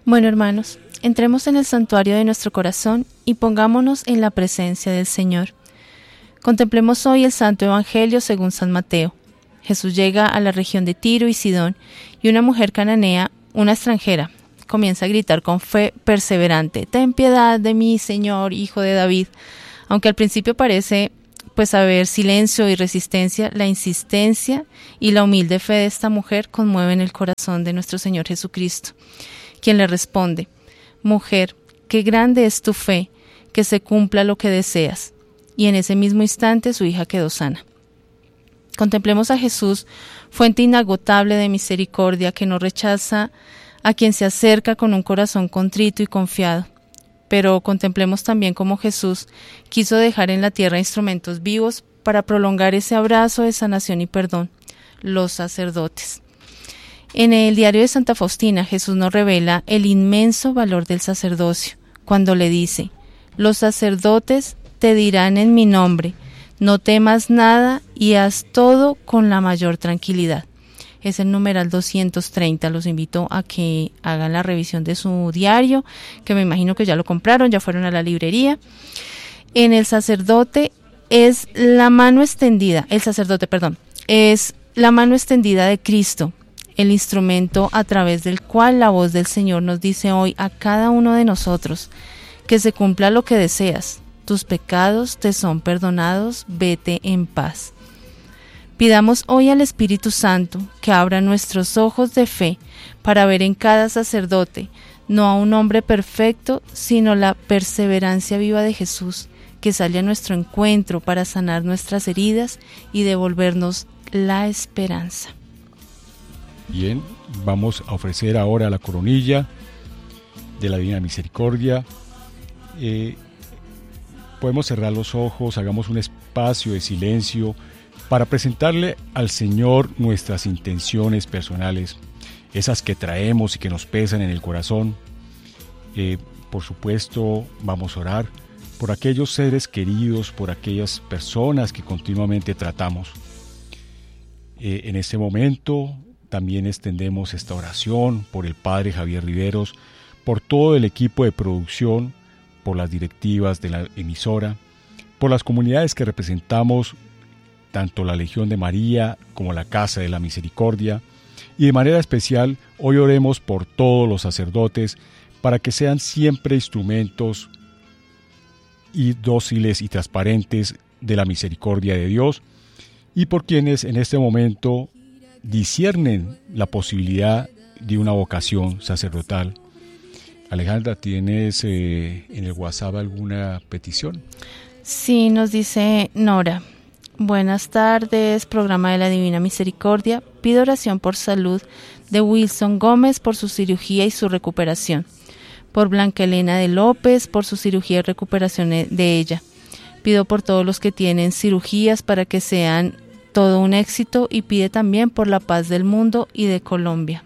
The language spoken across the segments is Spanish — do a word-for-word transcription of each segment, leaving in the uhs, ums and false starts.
Bueno, hermanos, entremos en el santuario de nuestro corazón y pongámonos en la presencia del Señor. Contemplemos hoy el Santo Evangelio según San Mateo. Jesús llega a la región de Tiro y Sidón y una mujer cananea, una extranjera, comienza a gritar con fe perseverante: «Ten piedad de mí, Señor, Hijo de David». Aunque al principio parece pues haber silencio y resistencia, la insistencia y la humilde fe de esta mujer conmueven el corazón de nuestro Señor Jesucristo, quien le responde: «Mujer, qué grande es tu fe, que se cumpla lo que deseas». Y en ese mismo instante su hija quedó sana. Contemplemos a Jesús, fuente inagotable de misericordia, que no rechaza a quien se acerca con un corazón contrito y confiado. Pero contemplemos también cómo Jesús quiso dejar en la tierra instrumentos vivos para prolongar ese abrazo de sanación y perdón: los sacerdotes. En el diario de Santa Faustina, Jesús nos revela el inmenso valor del sacerdocio, cuando le dice: «Los sacerdotes te dirán en mi nombre, no temas nada y haz todo con la mayor tranquilidad». Es el numeral doscientos treinta. Los invito a que hagan la revisión de su diario, que me imagino que ya lo compraron, ya fueron a la librería. En el sacerdote es la mano extendida, el sacerdote, perdón, es la mano extendida de Cristo, el instrumento a través del cual la voz del Señor nos dice hoy a cada uno de nosotros: que se cumpla lo que deseas, tus pecados te son perdonados, vete en paz. Pidamos hoy al Espíritu Santo que abra nuestros ojos de fe para ver en cada sacerdote no a un hombre perfecto, sino la perseverancia viva de Jesús, que sale a nuestro encuentro para sanar nuestras heridas y devolvernos la esperanza. Bien, vamos a ofrecer ahora la coronilla de la Divina Misericordia. Eh, podemos cerrar los ojos, hagamos un espacio de silencio para presentarle al Señor nuestras intenciones personales, esas que traemos y que nos pesan en el corazón. Eh, por supuesto, vamos a orar por aquellos seres queridos, por aquellas personas que continuamente tratamos. Eh, en este momento también extendemos esta oración por el Padre Javier Riveros, por todo el equipo de producción, por las directivas de la emisora, por las comunidades que representamos, tanto la Legión de María como la Casa de la Misericordia, y de manera especial hoy oremos por todos los sacerdotes para que sean siempre instrumentos y dóciles y transparentes de la misericordia de Dios, y por quienes en este momento disciernen la posibilidad de una vocación sacerdotal. Alejandra, ¿tienes eh, en el WhatsApp alguna petición? Sí, nos dice Nora: «Buenas tardes, programa de la Divina Misericordia. Pido oración por salud de Wilson Gómez por su cirugía y su recuperación. Por Blanca Elena de López por su cirugía y recuperación de ella. Pido por todos los que tienen cirugías para que sean todo un éxito, y pide también por la paz del mundo y de Colombia».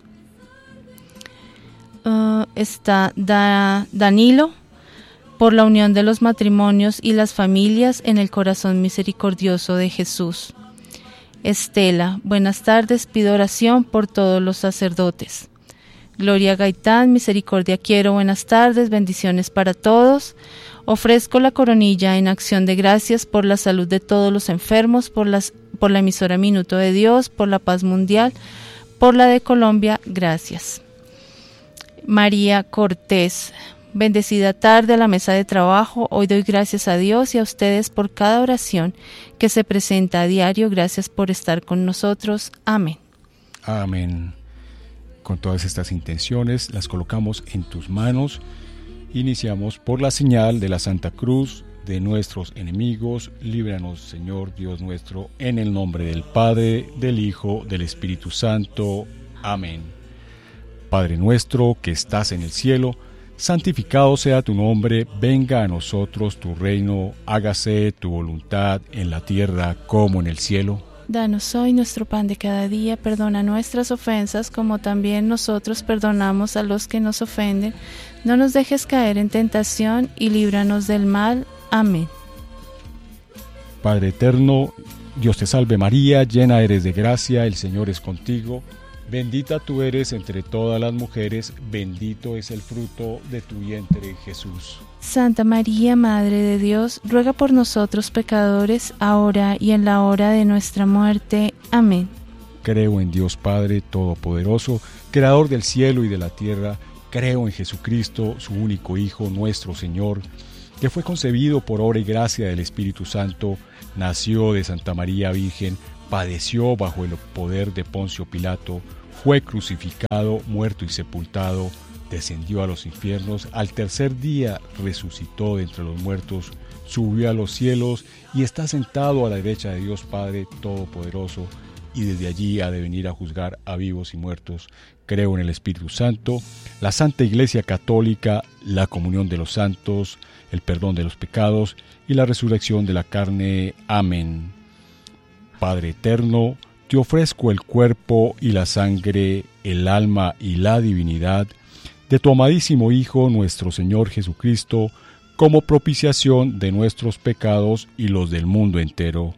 Uh, está da, Danilo por la unión de los matrimonios y las familias en el corazón misericordioso de Jesús. Estela: «Buenas tardes, pido oración por todos los sacerdotes». Gloria Gaitán: «Misericordia quiero, buenas tardes, bendiciones para todos. Ofrezco la coronilla en acción de gracias por la salud de todos los enfermos, por, las, por la emisora Minuto de Dios, por la paz mundial, por la de Colombia, gracias». María Cortés: «Bendecida tarde a la mesa de trabajo. Hoy doy gracias a Dios y a ustedes por cada oración que se presenta a diario. Gracias por estar con nosotros. Amén». Amén. Con todas estas intenciones las colocamos en tus manos. Iniciamos por la señal de la Santa Cruz de nuestros enemigos. Líbranos, Señor Dios nuestro, en el nombre del Padre, del Hijo, del Espíritu Santo. Amén. Padre nuestro que estás en el cielo, santificado sea tu nombre, venga a nosotros tu reino, hágase tu voluntad en la tierra como en el cielo. Danos hoy nuestro pan de cada día, perdona nuestras ofensas como también nosotros perdonamos a los que nos ofenden. No nos dejes caer en tentación y líbranos del mal. Amén. Padre eterno, Dios te salve María, llena eres de gracia, el Señor es contigo. Bendita tú eres entre todas las mujeres, bendito es el fruto de tu vientre, Jesús. Santa María, Madre de Dios, ruega por nosotros pecadores, ahora y en la hora de nuestra muerte. Amén. Creo en Dios Padre Todopoderoso, Creador del cielo y de la tierra. Creo en Jesucristo, su único Hijo, nuestro Señor, que fue concebido por obra y gracia del Espíritu Santo, nació de Santa María Virgen, padeció bajo el poder de Poncio Pilato, fue crucificado, muerto y sepultado, descendió a los infiernos, al tercer día resucitó de entre los muertos, subió a los cielos y está sentado a la derecha de Dios Padre Todopoderoso, y desde allí ha de venir a juzgar a vivos y muertos. Creo en el Espíritu Santo, la Santa Iglesia Católica, la comunión de los santos, el perdón de los pecados y la resurrección de la carne. Amén. Padre eterno, te ofrezco el cuerpo y la sangre, el alma y la divinidad de tu amadísimo Hijo, nuestro Señor Jesucristo, como propiciación de nuestros pecados y los del mundo entero.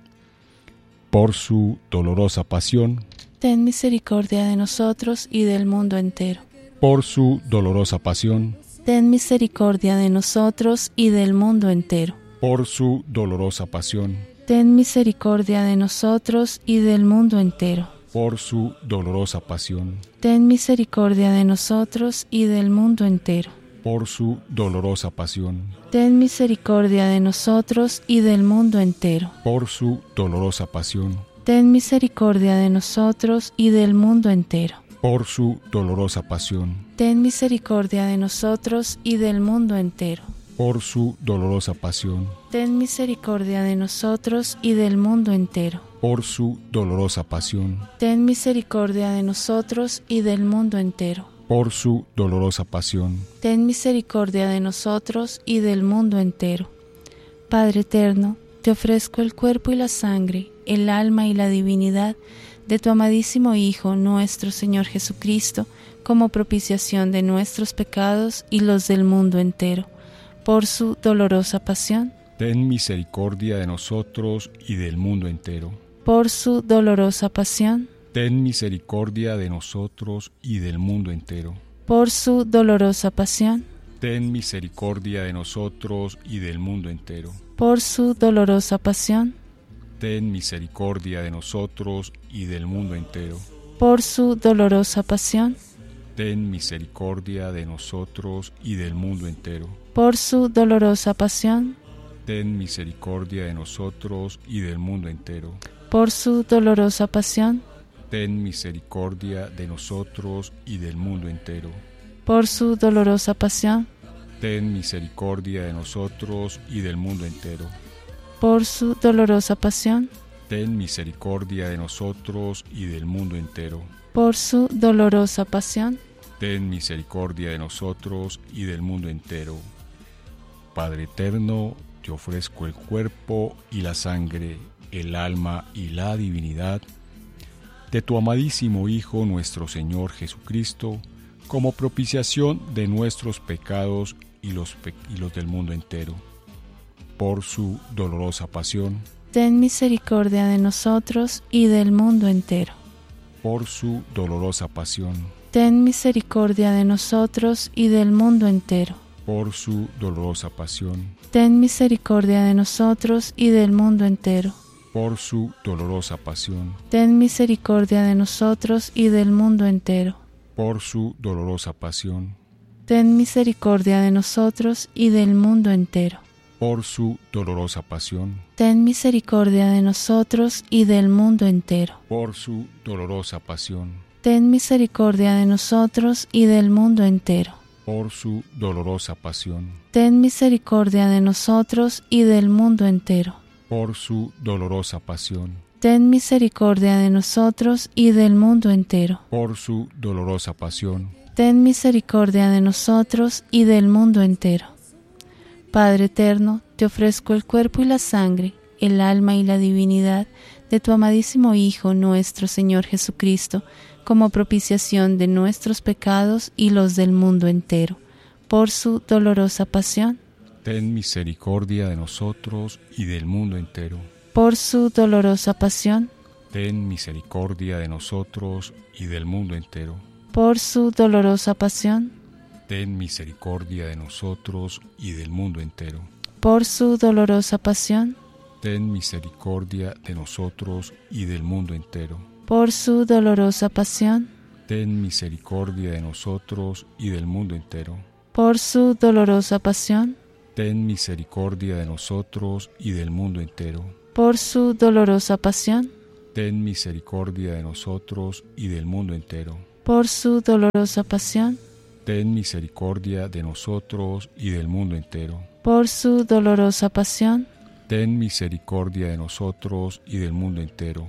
Por su dolorosa pasión, ten misericordia de nosotros y del mundo entero. Por su dolorosa pasión, ten misericordia de nosotros y del mundo entero. Por su dolorosa pasión, ten misericordia de nosotros y del mundo entero. Por su dolorosa pasión, ten misericordia de nosotros y del mundo entero. Por su dolorosa pasión, ten misericordia de nosotros y del mundo entero. Por su dolorosa pasión, ten misericordia de nosotros y del mundo entero. Por su dolorosa pasión, ten misericordia de nosotros y del mundo entero. Por su dolorosa pasión, ten misericordia de nosotros y del mundo entero. Por su dolorosa pasión, ten misericordia de nosotros y del mundo entero. Por su dolorosa pasión, ten misericordia de nosotros y del mundo entero. Padre eterno, te ofrezco el cuerpo y la sangre, el alma y la divinidad de tu amadísimo Hijo, nuestro Señor Jesucristo, como propiciación de nuestros pecados y los del mundo entero. Por su dolorosa pasión, ten misericordia de nosotros y del mundo entero. Por su dolorosa pasión, ten misericordia de nosotros y del mundo entero. Por su dolorosa pasión, ten misericordia de nosotros y del mundo entero. Por su dolorosa pasión, ten misericordia de nosotros y del mundo entero. Por su dolorosa pasión, ten misericordia de nosotros y del mundo entero. Por su dolorosa pasión, ten misericordia de nosotros y del mundo entero. Por su dolorosa pasión, ten misericordia de nosotros y del mundo entero. Por su dolorosa pasión, ten misericordia de nosotros y del mundo entero. Por su dolorosa pasión, ten misericordia de nosotros y del mundo entero. Por su dolorosa pasión, ten misericordia de nosotros y del mundo entero. Padre eterno, te ofrezco el cuerpo y la sangre, el alma y la divinidad de tu amadísimo Hijo, nuestro Señor Jesucristo, como propiciación de nuestros pecados y los, pe- y los del mundo entero. Por su dolorosa pasión, ten misericordia de nosotros y del mundo entero. Por su dolorosa pasión, ten misericordia de nosotros y del mundo entero. Por su dolorosa pasión, ten misericordia de nosotros y del mundo entero. Por su dolorosa pasión, ten misericordia de nosotros y del mundo entero. Por su dolorosa pasión, ten misericordia de nosotros y del mundo entero. Por su dolorosa pasión, ten misericordia de nosotros y del mundo entero. Por su dolorosa pasión, ten misericordia de nosotros y del mundo entero. Por su dolorosa pasión, ten misericordia de nosotros y del mundo entero. Por su dolorosa pasión, ten misericordia de nosotros y del mundo entero. Por su dolorosa pasión, ten misericordia de nosotros y del mundo entero. Padre eterno, te ofrezco el cuerpo y la sangre, el alma y la divinidad de tu amadísimo Hijo, nuestro Señor Jesucristo, como propiciación de nuestros pecados y los del mundo entero. Por su dolorosa pasión, ten misericordia de nosotros y del mundo entero. Por su dolorosa pasión, ten misericordia de nosotros y del mundo entero. Por su dolorosa pasión, ten misericordia de nosotros y del mundo entero. por su dolorosa pasión, ten misericordia de nosotros y del mundo entero. por su dolorosa pasión, ten misericordia de nosotros y del mundo entero. por su dolorosa pasión, ten misericordia de nosotros y del mundo entero. por su dolorosa pasión, ten misericordia de nosotros y del mundo entero. por su dolorosa pasión, ten misericordia de nosotros y del mundo entero. por su dolorosa pasión, ten misericordia de nosotros y del mundo entero.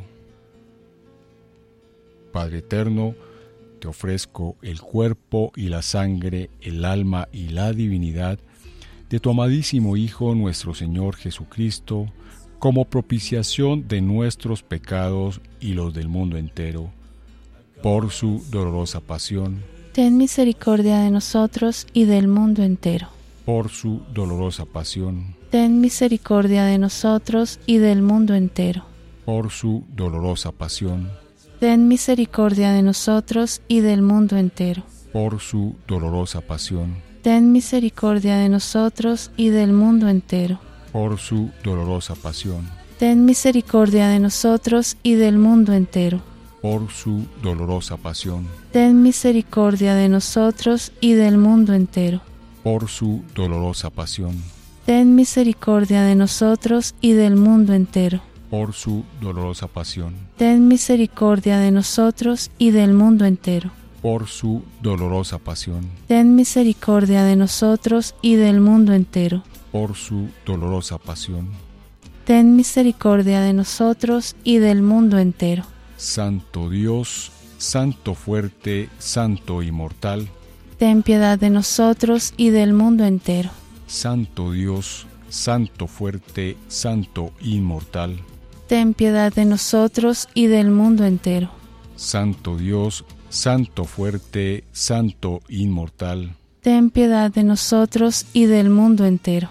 Padre eterno, te ofrezco el cuerpo y la sangre, el alma y la divinidad de tu amadísimo Hijo, nuestro Señor Jesucristo, como propiciación de nuestros pecados y los del mundo entero, por su dolorosa pasión, ten misericordia de nosotros y del mundo entero. por su dolorosa pasión, Ten misericordia de nosotros y del mundo entero. por su dolorosa pasión, Ten misericordia de nosotros y del mundo entero. por su dolorosa pasión, Ten misericordia de nosotros y del mundo entero. por su dolorosa pasión, Ten misericordia de nosotros y del mundo entero. por su dolorosa pasión, Ten misericordia de nosotros y del mundo entero. por su dolorosa pasión, Ten misericordia de nosotros y del mundo entero. por su dolorosa pasión, Ten misericordia de nosotros y del mundo entero. por su dolorosa pasión, Ten misericordia de nosotros y del mundo entero. por su dolorosa pasión. Ten misericordia de nosotros y del mundo entero. Santo Dios, Santo fuerte, Santo inmortal, Ten piedad de nosotros y del mundo entero. Santo Dios, Santo fuerte, Santo inmortal, Ten piedad de nosotros y del mundo entero. Santo Dios, Santo fuerte, Santo inmortal. Ten piedad de nosotros y del mundo entero.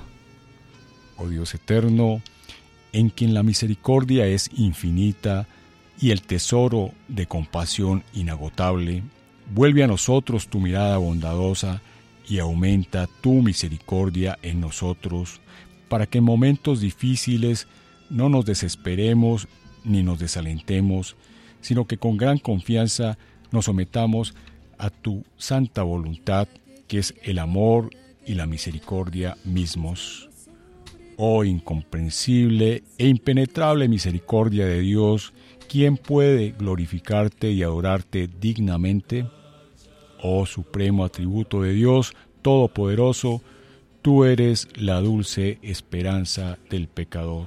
Oh Dios eterno, en quien la misericordia es infinita y el tesoro de compasión inagotable, vuelve a nosotros tu mirada bondadosa y aumenta tu misericordia en nosotros, para que en momentos difíciles no nos desesperemos ni nos desalentemos, sino que con gran confianza nos sometamos a tu santa voluntad, que es el amor y la misericordia mismos. Oh incomprensible e impenetrable misericordia de Dios, ¿quién puede glorificarte y adorarte dignamente? Oh supremo atributo de Dios Todopoderoso, tú eres la dulce esperanza del pecador.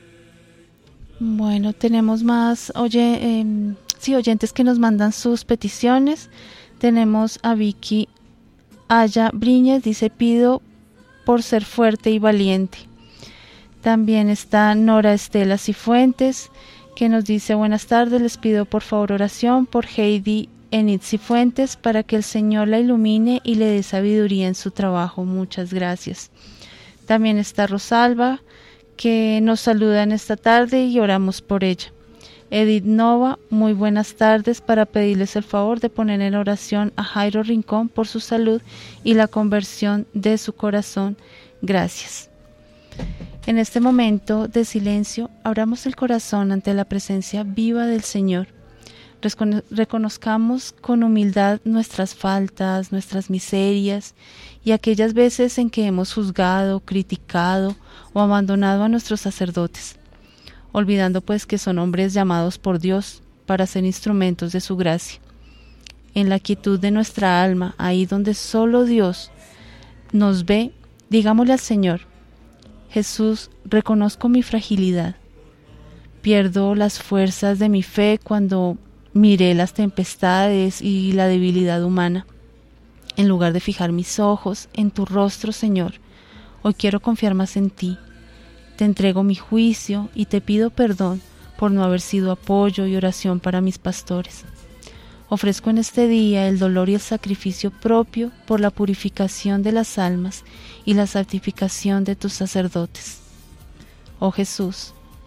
Bueno, tenemos más oye, eh, sí, oyentes que nos mandan sus peticiones. Tenemos a Vicky Aya Briñez, dice: pido por ser fuerte y valiente. También está Nora Estela Cifuentes, que nos dice: buenas tardes, les pido por favor oración por Heidi Enid Cifuentes para que el Señor la ilumine y le dé sabiduría en su trabajo. Muchas gracias. También está Rosalba, que nos saluda en esta tarde y oramos por ella. Edith Nova, muy buenas tardes, para pedirles el favor de poner en oración a Jairo Rincón por su salud y la conversión de su corazón. Gracias. En este momento de silencio, abramos el corazón ante la presencia viva del Señor. Reconozcamos con humildad nuestras faltas, nuestras miserias y aquellas veces en que hemos juzgado, criticado o abandonado a nuestros sacerdotes, olvidando pues que son hombres llamados por Dios para ser instrumentos de su gracia. En la quietud de nuestra alma, ahí donde solo Dios nos ve, digámosle al Señor: Jesús, reconozco mi fragilidad. Pierdo las fuerzas de mi fe cuando miré las tempestades y la debilidad humana. En lugar de fijar mis ojos en tu rostro, Señor, hoy quiero confiar más en ti. Te entrego mi juicio y te pido perdón por no haber sido apoyo y oración para mis pastores. Ofrezco en este día el dolor y el sacrificio propio por la purificación de las almas y la santificación de tus sacerdotes. Oh Jesús,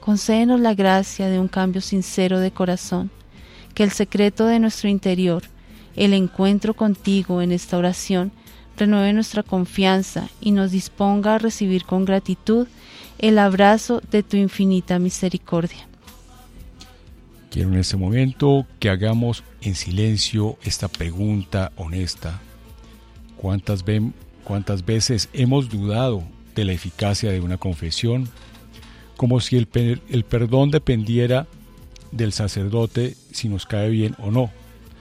concédenos la gracia de un cambio sincero de corazón, que el secreto de nuestro interior, el encuentro contigo en esta oración, renueve nuestra confianza y nos disponga a recibir con gratitud el abrazo de tu infinita misericordia. Quiero en este momento que hagamos en silencio esta pregunta honesta. ¿Cuántas, ve- cuántas veces hemos dudado de la eficacia de una confesión? Como si el, per- el perdón dependiera del sacerdote si nos cae bien o no,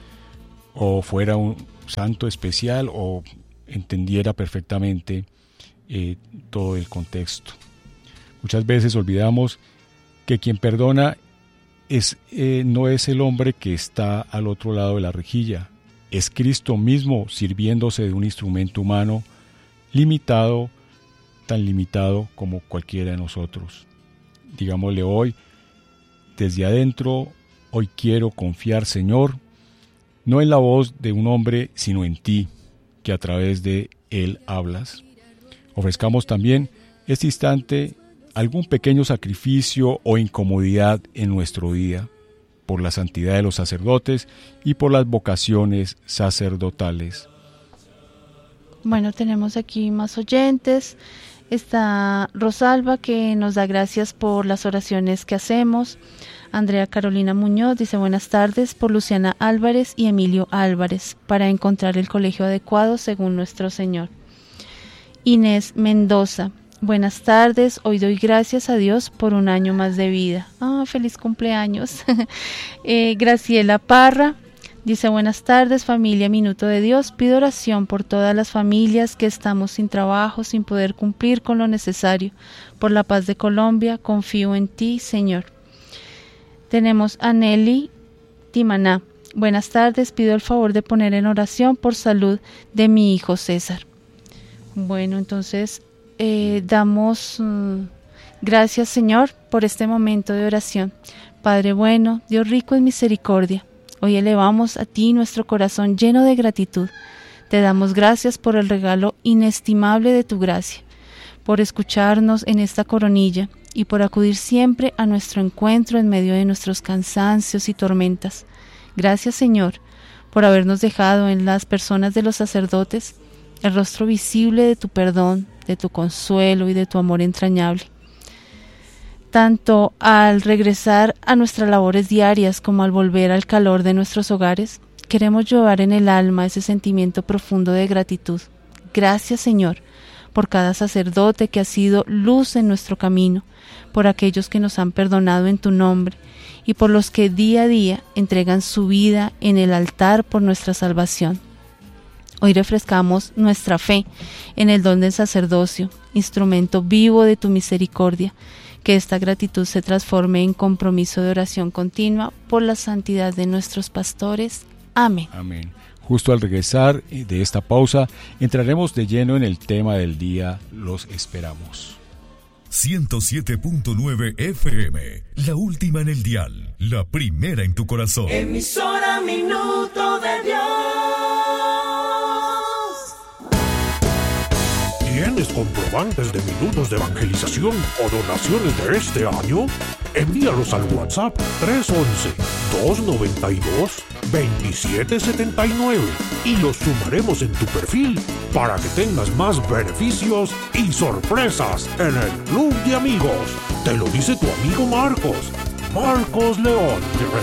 o fuera un santo especial o entendiera perfectamente eh, todo el contexto. Muchas veces olvidamos que quien perdona es, eh, no es el hombre que está al otro lado de la rejilla, es Cristo mismo sirviéndose de un instrumento humano limitado, tan limitado como cualquiera de nosotros. Digámosle hoy, desde adentro, hoy quiero confiar, Señor, no en la voz de un hombre, sino en ti, que a través de él hablas. Ofrezcamos también este instante algún pequeño sacrificio o incomodidad en nuestro día, por la santidad de los sacerdotes y por las vocaciones sacerdotales. Bueno, tenemos aquí más oyentes. Está Rosalba, que nos da gracias por las oraciones que hacemos. Andrea Carolina Muñoz dice buenas tardes por Luciana Álvarez y Emilio Álvarez para encontrar el colegio adecuado según nuestro Señor. Inés Mendoza, buenas tardes, hoy doy gracias a Dios por un año más de vida. Ah, feliz cumpleaños. eh, Graciela Parra dice buenas tardes familia Minuto de Dios, pido oración por todas las familias que estamos sin trabajo, sin poder cumplir con lo necesario, por la paz de Colombia, confío en ti, Señor. Tenemos a Nelly Timaná, buenas tardes, pido el favor de poner en oración por salud de mi hijo César. Bueno, entonces eh, damos uh, gracias, Señor, por este momento de oración. Padre bueno, Dios rico en misericordia, hoy elevamos a ti nuestro corazón lleno de gratitud. Te damos gracias por el regalo inestimable de tu gracia, por escucharnos en esta coronilla y por acudir siempre a nuestro encuentro en medio de nuestros cansancios y tormentas. Gracias, Señor, por habernos dejado en las personas de los sacerdotes el rostro visible de tu perdón, de tu consuelo y de tu amor entrañable. Tanto al regresar a nuestras labores diarias como al volver al calor de nuestros hogares, queremos llevar en el alma ese sentimiento profundo de gratitud. Gracias, Señor, por cada sacerdote que ha sido luz en nuestro camino, por aquellos que nos han perdonado en tu nombre y por los que día a día entregan su vida en el altar por nuestra salvación. Hoy refrescamos nuestra fe en el don del sacerdocio, instrumento vivo de tu misericordia, que esta gratitud se transforme en compromiso de oración continua por la santidad de nuestros pastores. Amén. Amén. Justo al regresar de esta pausa, entraremos de lleno en el tema del día. Los esperamos. ciento siete punto nueve F M, la última en el dial, la primera en tu corazón. Emisora Minuto de Dios. ¿Tienes comprobantes de minutos de evangelización o donaciones de este año? Envíalos al WhatsApp tres once, dos noventa y dos, veintisiete setenta y nueve y los sumaremos en tu perfil para que tengas más beneficios y sorpresas en el Club de Amigos. Te lo dice tu amigo Marcos. Marcos León.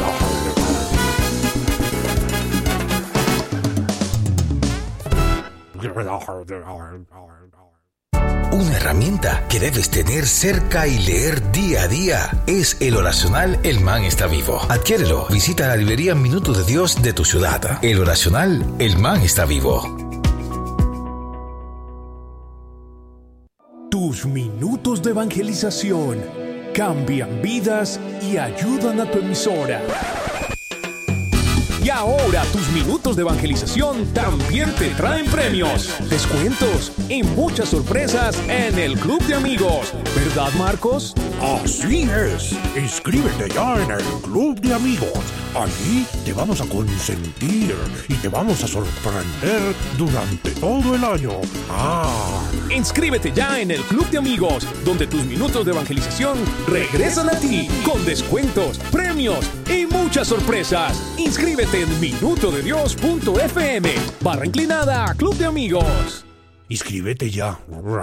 Una herramienta que debes tener cerca y leer día a día es el oracional El Man está vivo. Adquiérelo. Visita la librería Minuto de Dios de tu ciudad. El oracional El Man está vivo. Tus minutos de evangelización cambian vidas y ayudan a tu emisora. Y ahora tus minutos de evangelización también te traen premios, descuentos y muchas sorpresas en el Club de Amigos. ¿Verdad, Marcos? Así es. Inscríbete ya en el Club de Amigos. Allí te vamos a consentir y te vamos a sorprender durante todo el año. Ah. Inscríbete ya en el Club de Amigos, donde tus minutos de evangelización regresan a ti con descuentos, premios y muchas sorpresas. Inscríbete en minutodedios.fm barra inclinada Club de Amigos. Inscríbete ya.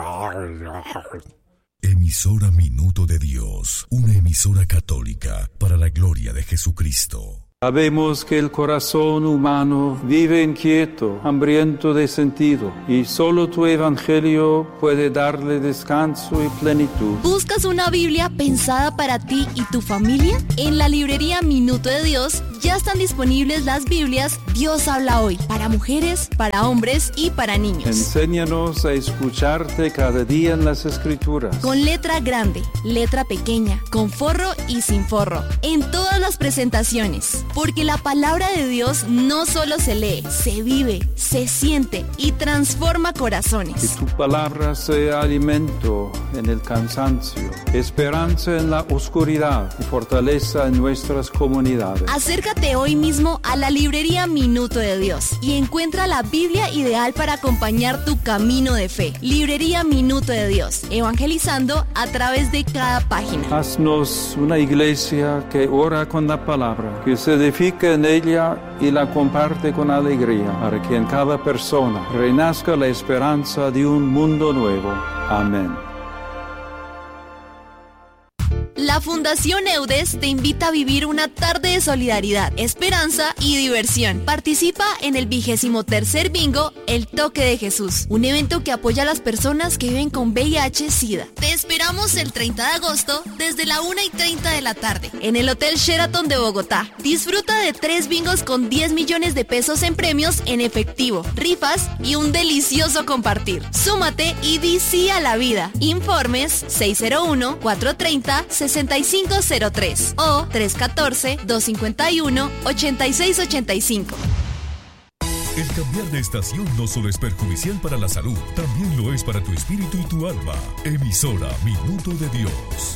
Emisora Minuto de Dios, una emisora católica para la gloria de Jesucristo. Sabemos que el corazón humano vive inquieto, hambriento de sentido, y solo tu evangelio puede darle descanso y plenitud. ¿Buscas una Biblia pensada para ti y tu familia? En la librería Minuto de Dios ya están disponibles las Biblias Dios habla hoy, para mujeres, para hombres y para niños. Enséñanos a escucharte cada día en las Escrituras. Con letra grande, letra pequeña, con forro y sin forro, en todas las presentaciones. Porque la palabra de Dios no solo se lee, se vive, se siente y transforma corazones. Que tu palabra sea alimento en el cansancio, esperanza en la oscuridad y fortaleza en nuestras comunidades. Acércate hoy mismo a la librería Minuto de Dios y encuentra la Biblia ideal para acompañar tu camino de fe. Librería Minuto de Dios, evangelizando a través de cada página. Haznos una iglesia que ora con la palabra, que se edifica en ella y la comparte con alegría, para que en cada persona renazca la esperanza de un mundo nuevo. Amén. La Fundación EUDES te invita a vivir una tarde de solidaridad, esperanza y diversión. Participa en el vigésimo tercer bingo El Toque de Jesús, un evento que apoya a las personas que viven con V I H SIDA. Te esperamos el treinta de agosto desde la una y treinta de la tarde en el Hotel Sheraton de Bogotá. Disfruta de tres bingos con diez millones de pesos en premios en efectivo, rifas y un delicioso compartir. Súmate y di sí a la vida. Informes seis cero uno, cuatro tres cero, seis cinco cero tres o tres uno cuatro, dos cinco uno, ocho seis ocho cinco. El cambiar de estación no solo es perjudicial para la salud, también lo es para tu espíritu y tu alma. Emisora Minuto de Dios.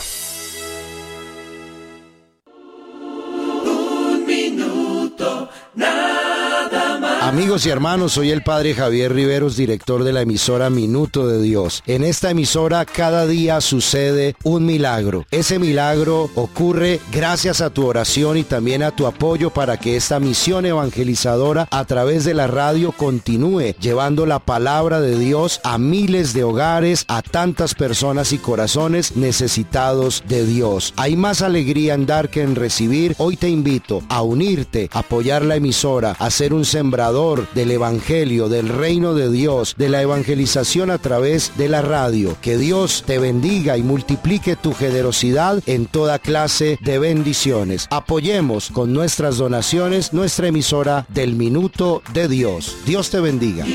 Un minuto, nada más. Amigos y hermanos, soy el Padre Javier Riveros, director de la emisora Minuto de Dios. En esta emisora cada día sucede un milagro. Ese milagro ocurre gracias a tu oración y también a tu apoyo para que esta misión evangelizadora a través de la radio continúe llevando la palabra de Dios a miles de hogares, a tantas personas y corazones necesitados de Dios. Hay más alegría en dar que en recibir. Hoy te invito a unirte, a apoyar la emisora, a ser un sembrador del evangelio, del reino de Dios, de la evangelización a través de la radio. Que Dios te bendiga y multiplique tu generosidad en toda clase de bendiciones. Apoyemos con nuestras donaciones nuestra emisora del Minuto de Dios. Dios te bendiga.